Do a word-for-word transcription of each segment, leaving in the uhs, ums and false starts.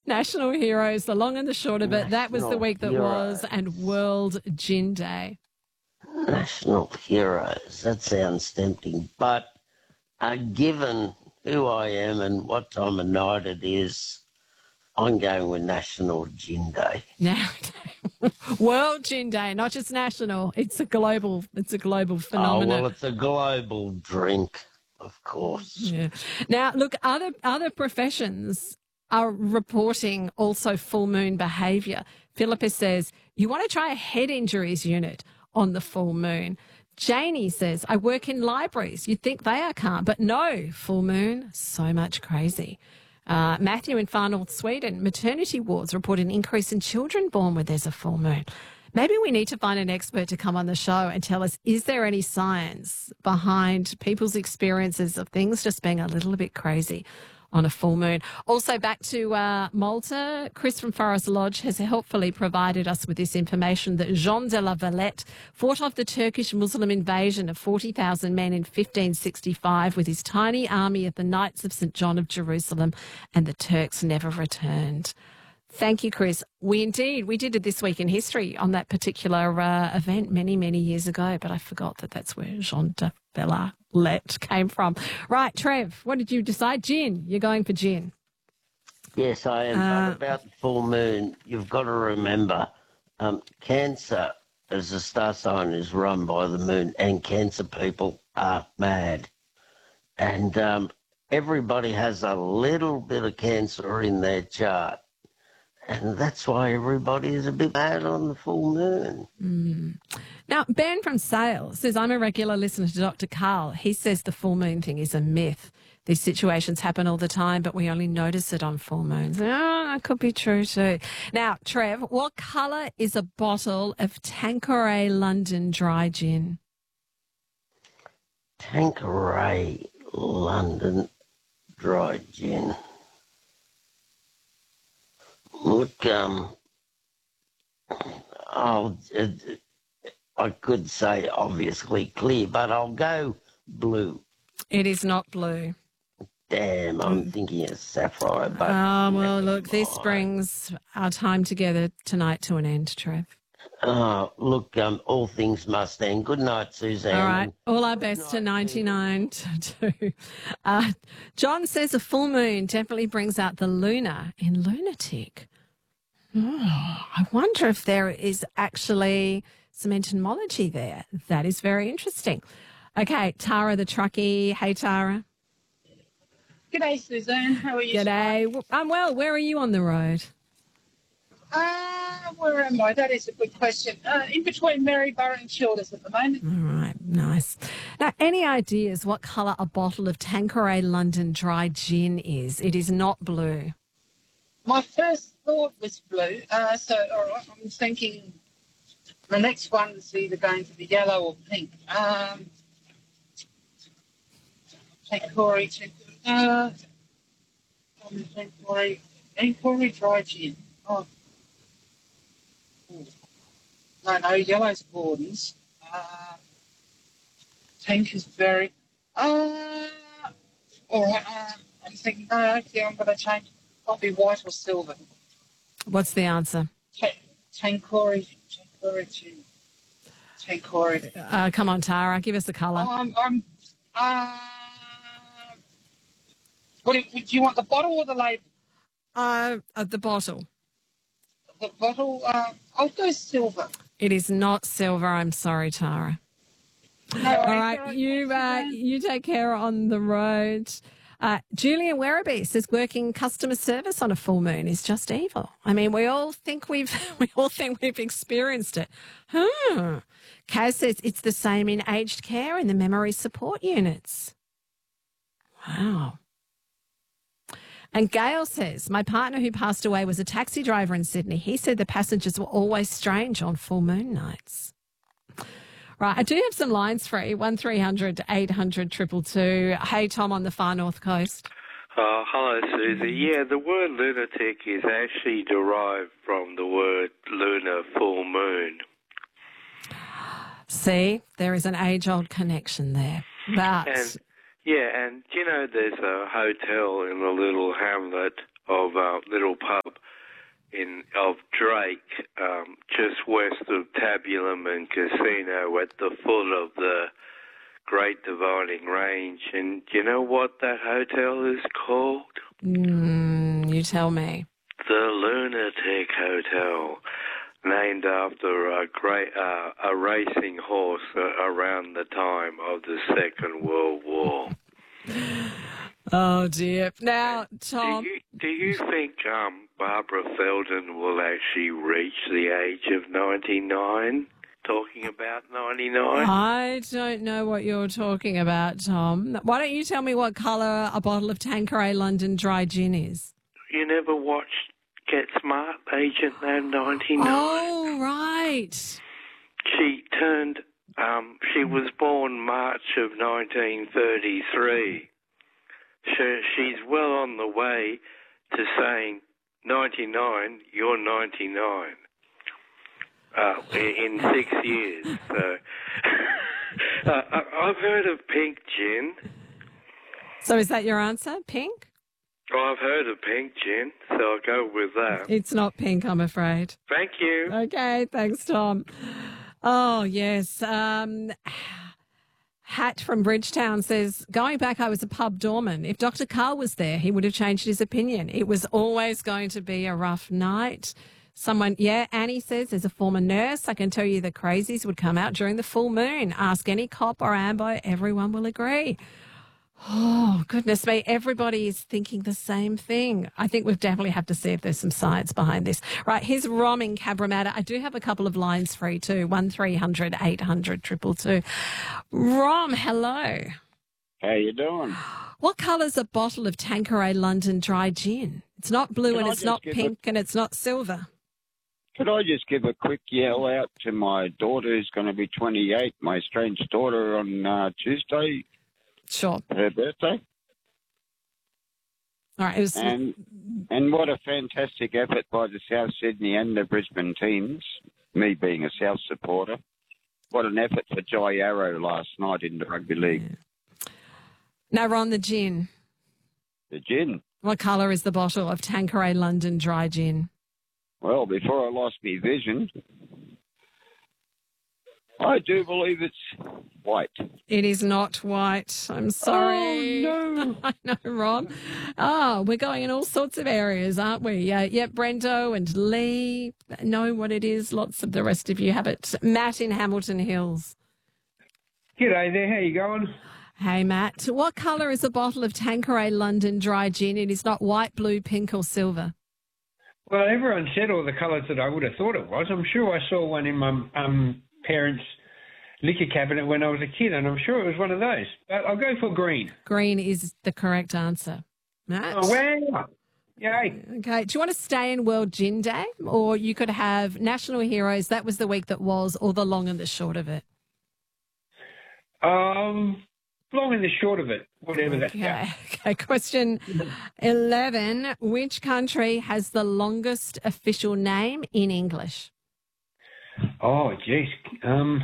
National Heroes, the long and the short of it. That was the week that was, and World Gin Day. National Heroes. That sounds tempting. But uh, given who I am and what time of night it is, I'm going with National Gin Day. Now, World Gin Day, not just national. It's a global. It's a global phenomenon. Oh well, it's a global drink, of course. Yeah. Now, look, other other professions are reporting also full moon behaviour. Philippa says you want to try a head injuries unit on the full moon. Janie says I work in libraries. You'd think they are calm, but no, full moon, so much crazy. Uh, Matthew in Far North Sweden, maternity wards report an increase in children born when there's a full moon. Maybe we need to find an expert to come on the show and tell us, is there any science behind people's experiences of things just being a little bit crazy on a full moon? Also back to uh, Malta, Chris from Forest Lodge has helpfully provided us with this information that Jean de la Valette fought off the Turkish Muslim invasion of forty thousand men in fifteen sixty-five with his tiny army of the Knights of Saint John of Jerusalem, and the Turks never returned. Thank you, Chris. We indeed, we did it this week in history on that particular uh, event many, many years ago, but I forgot that that's where Jean de Valette came from. Right, Trev, what did you decide? Gin. You're going for gin. Yes, I am. Uh, but about the full moon, you've got to remember, um, Cancer as a star sign is run by the moon, and Cancer people are mad. And um, everybody has a little bit of Cancer in their chart. And that's why everybody is a bit mad on the full moon. Mm. Now, Ben from Sales says, I'm a regular listener to Doctor Carl. He says the full moon thing is a myth. These situations happen all the time, but we only notice it on full moons. Oh, that could be true too. Now, Trev, what colour is a bottle of Tanqueray London Dry Gin? Tanqueray London Dry Gin. Look, um, I'll, uh, I could say obviously clear, but I'll go blue. It is not blue. Damn, I'm thinking of sapphire. But oh, well, look, this brings our time together tonight to an end, Trev. Oh, look, um, all things must end. Good night, Suzanne. All right. All our best to ninety-nine to two. Uh, John says a full moon definitely brings out the lunar in lunatic. Oh, I wonder if there is actually some etymology there. That is very interesting. Okay, Tara the truckie. Hey, Tara. G'day, Suzanne. How are you? G'day. I'm well. Where are you on the road? Uh, where am I? That is a good question. Uh, in between Maryborough and Childers at the moment. All right, nice. Now, any ideas what colour a bottle of Tanqueray London Dry Gin is? It is not blue. My first thought was blue, uh, so all right, I'm thinking the next one is either going to be yellow or pink. Um, Tanqueray, uh, Tanqueray, Tanqueray Dry Gin. Oh. No, no, yellow's Gordon's. Uh, pink is very. Uh, all right, uh, I'm thinking, no, actually, I'm going to change. I'll be white or silver. What's the answer? Tanqueray, Tanqueray, Tanqueray. Uh, come on, Tara, give us a colour. Oh, I'm, I'm, uh, what do, you, do you want the bottle or the label? Uh, uh, the bottle. The bottle, uh, I'll go silver. It is not silver. I'm sorry, Tara. No, all right, you uh, you take care on the road. Uh, Julian Werribee says working customer service on a full moon is just evil. I mean, we all think we've we all think we've experienced it. Hmm. Kaz says it's the same in aged care in the memory support units. Wow. And Gail says, my partner who passed away was a taxi driver in Sydney. He said the passengers were always strange on full moon nights. Right, I do have some lines free, one three hundred eight hundred two two two. Hey, Tom on the far north coast. Uh, hello, Susie. Yeah, the word lunatic is actually derived from the word lunar full moon. See, there is an age-old connection there. But... And, yeah, and, you know, there's a hotel in a little hamlet of a uh, little pub in of Drake, um, just west of Tabulum and Casino at the foot of the Great Dividing Range. And do you know what that hotel is called? Mm, you tell me. The Lunatic Hotel, named after a great uh, a racing horse uh, around the time of the Second World War. Oh, dear. Now, Tom. Do you, do you think um, Barbara Feldon will actually reach the age of ninety-nine? Talking about ninety-nine? I don't know what you're talking about, Tom. Why don't you tell me what colour a bottle of Tanqueray London Dry Gin is? You never watched Get Smart, Agent No ninety-nine? Oh, right. She turned, um, she was born March of nineteen thirty-three. So she's well on the way to saying, ninety-nine, you're ninety-nine. Uh, in six years. So, uh, I've heard of pink gin. So is that your answer, pink? Oh, I've heard of pink gin, so I'll go with that. It's not pink, I'm afraid. Thank you. Okay, thanks, Tom. Oh, yes. Um, Hat from Bridgetown says, going back, I was a pub doorman. If Doctor Carl was there, he would have changed his opinion. It was always going to be a rough night. Someone, yeah, Annie says, as a former nurse, I can tell you the crazies would come out during the full moon. Ask any cop or ambo, everyone will agree. Oh, goodness me. Everybody is thinking the same thing. I think we definitely have to see if there's some science behind this. Right, here's Rom in Cabramatta. I do have a couple of lines free too. one three hundred eight hundred two two two. Rom, hello. How you doing? What colour's a bottle of Tanqueray London Dry Gin? It's not blue Can and I it's just not give pink and it's not silver. Could I just give a quick yell out to my daughter who's going to be twenty-eight, my strange daughter, on uh, Tuesday, Sure. her birthday? All right. It was, And and what a fantastic effort by the South Sydney and the Brisbane teams, me being a South supporter. What an effort for Jai Arrow last night in the rugby league. now, Ron, the gin. The gin. What colour is the bottle of Tanqueray London Dry Gin? Well, before I lost my vision, I do believe it's white. It is not white. I'm sorry. Oh, no. I know, Ron. Oh, we're going in all sorts of areas, aren't we? Uh, yeah, Brendo and Lee know what it is. Lots of the rest of you have it. Matt in Hamilton Hills. G'day there, how you going? Hey, Matt. What colour is a bottle of Tanqueray London Dry Gin? It is not white, blue, pink or silver. Well, everyone said all the colours that I would have thought it was. I'm sure I saw one in my um, parents' liquor cabinet when I was a kid, and I'm sure it was one of those. But I'll go for green. Green is the correct answer. Matt? Oh, wow. Yay. Okay. Do you want to stay in World Gin Day? Or you could have National Heroes, that was the week that was, or the long and the short of it? Um, long and the short of it, whatever that. Okay. Yeah. Okay. Question eleven. Which country has the longest official name in English? Oh, geez. Um,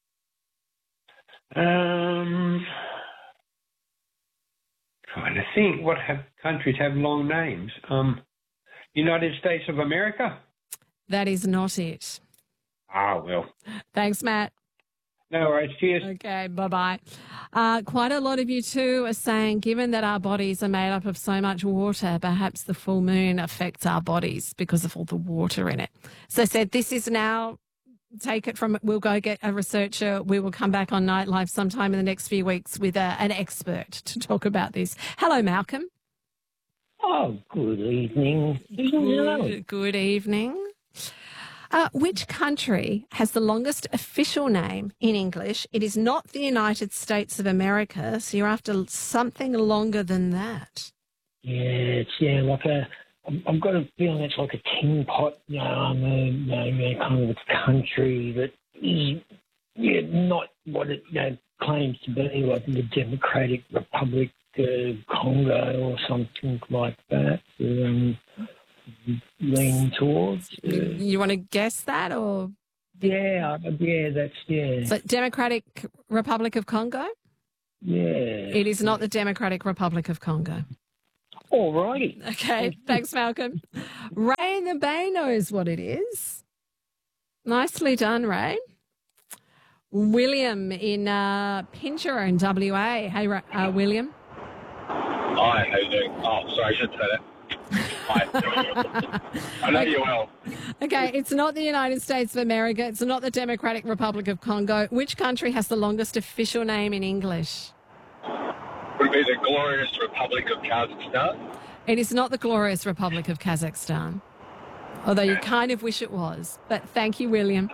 um, trying to think what have countries have long names. Um, United States of America? That is not it. Ah, well. Thanks, Matt. No worries. Cheers. Okay, bye-bye. Uh, quite a lot of you too are saying, given that our bodies are made up of so much water, perhaps the full moon affects our bodies because of all the water in it. So I said, this is now, take it from, we'll go get a researcher. We will come back on Night Live sometime in the next few weeks with a, an expert to talk about this. Hello, Malcolm. Oh, good evening. Good, good evening. Uh, which country has the longest official name in English? It is not the United States of America, so you're after something longer than that. Yeah, it's yeah, like a. I've got a feeling it's like a tin pot, you know, um, uh, you know, you know, kind of a country that is yeah, not what it you know, claims to be, like the Democratic Republic of Congo or something like that. Um, leaning towards. Uh, You want to guess that, or yeah, yeah, that's yeah. so Democratic Republic of Congo? Yeah. It is not the Democratic Republic of Congo. All righty. Okay, thanks, Malcolm. Ray in in the Bay knows what it is. Nicely done, Ray. William in uh, Pinjarra in W A. Hey, uh, William. Hi, how you doing? Oh, sorry, I should say that. Hi. I know you well. Okay, it's not the United States of America. It's not the Democratic Republic of Congo. Which country has the longest official name in English? Would it be the glorious Republic of Kazakhstan? It is not the glorious Republic of Kazakhstan, although you kind of wish it was. But thank you, William.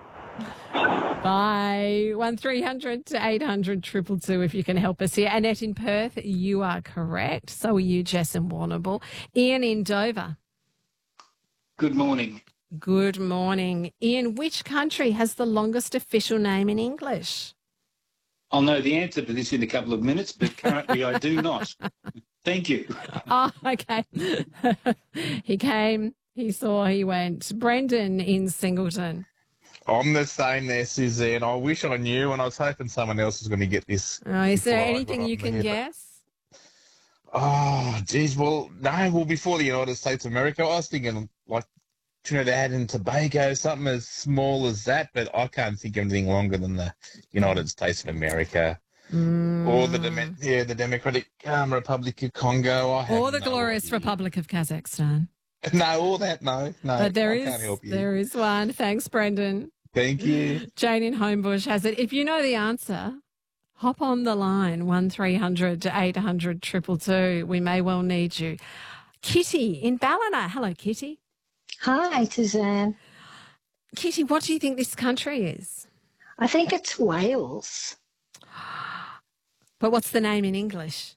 Bye. one three hundred to eight hundred two two two if you can help us here. Annette in Perth, you are correct. So are you, Jess and Warrnambool. Ian in Dover. Good morning. Good morning. Ian, which country has the longest official name in English? I'll know the answer to this in a couple of minutes, but currently I do not. Thank you. Oh, okay. He came, he saw, he went. Brendan in Singleton. I'm the same there, Suzanne. I wish I knew, and I was hoping someone else was going to get this. Oh, is there before I anything got you up can there, guess? but- Oh, geez. Well, no. Well, before the United States of America, I was thinking like Trinidad and Tobago, something as small as that. But I can't think of anything longer than the United States of America. Mm. Or the Dem- yeah, the Democratic um, Republic of Congo. I have Or the no glorious idea. Republic of Kazakhstan. No, all that, no, no. But there I is, can't help you. there is one. Thanks, Brendan. Thank you. Jane in Homebush has it. If you know the answer, hop on the line, one three hundred to eight hundred two two two. We may well need you. Kitty in Ballina. Hello, Kitty. Hi, Suzanne. Kitty, what do you think this country is? I think it's Wales. But what's the name in English?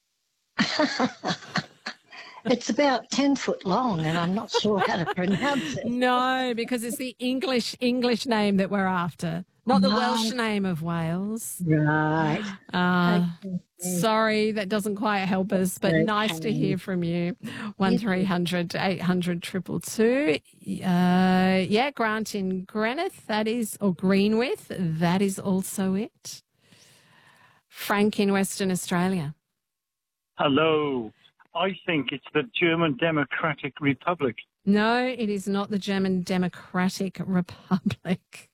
It's about ten foot long, and I'm not sure how to pronounce it. No, because it's the English English name that we're after, not the Oh. Welsh name of Wales. Right. Uh, Okay. sorry, that doesn't quite help us, but Okay. nice to hear from you. One three hundred to eight hundred triple two. Uh, yeah, Grant in Greenock, that is, or Greenwith, that is also it. Frank in Western Australia. Hello. I think it's the German Democratic Republic. No, it is not the German Democratic Republic.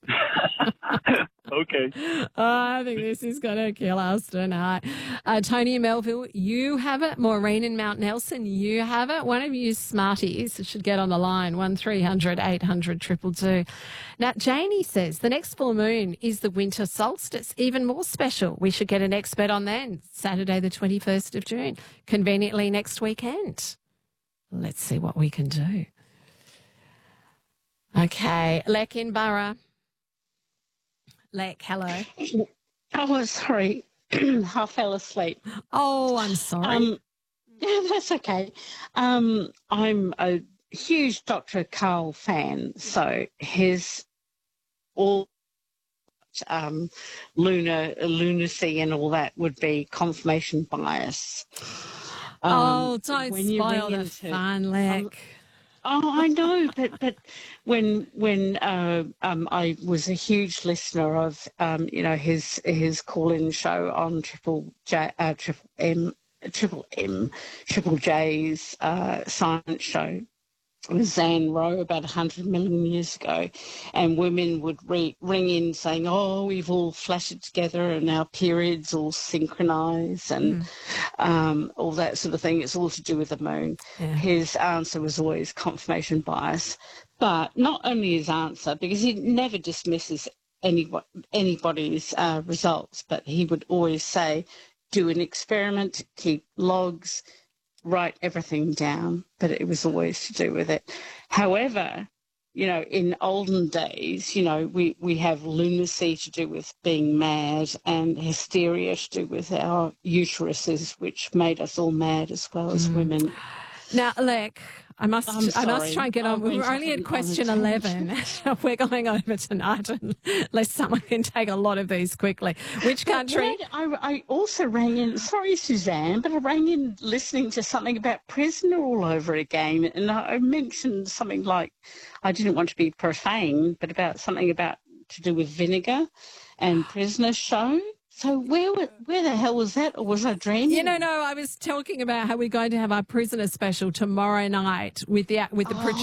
Okay. Oh, I think this is going to kill us tonight. Uh, Tony in Melville, you have it. Maureen in Mount Nelson, you have it. One of you smarties should get on the line, one three hundred eight hundred two two two. Now, Janie says the next full moon is the winter solstice, even more special. We should get an expert on then, Saturday the twenty-first of June, conveniently next weekend. Let's see what we can do. Okay, Lek in Borough. Lek, hello. Oh, sorry. I fell asleep. Oh, I'm sorry. Um, yeah, that's okay. Um, I'm a huge Doctor Carl fan, so his all um, lunar lunacy and all that would be confirmation bias. Um, oh, don't when you spoil ring the into- fun, Lek. Um, Oh, I know, but but when when uh, um, I was a huge listener of um, you know his his call-in show on Triple J, uh, Triple M, Triple M, Triple J's uh, science show with Zan Rowe about a hundred million years ago, and women would re- ring in saying, "Oh, we've all flashed together, and our periods all synchronise, and Mm. um, all that sort of thing. It's all to do with the moon." Yeah. His answer was always confirmation bias, but not only his answer, because he never dismisses any, anybody's uh, results, but he would always say, do an experiment, keep logs, write everything down, but it was always to do with it. However, you know, in olden days, you know, we, we have lunacy to do with being mad and hysteria to do with our uteruses, which made us all mad as well as Mm. women. Now, Lek, I must I'm I must sorry. try and get I on. We're went only on- at on a question tangent. eleven. We're going over tonight unless someone can take a lot of these quickly. Which But country? when I, I also rang in, sorry, Suzanne, but I rang in listening to something about prisoner all over again. And I I mentioned something like, I didn't want to be profane, but about something about to do with vinegar and prisoner show. So where wa- where the hell was that, or was I dreaming? You know, no, I was talking about how we're going to have our prisoner special tomorrow night with the with the Oh.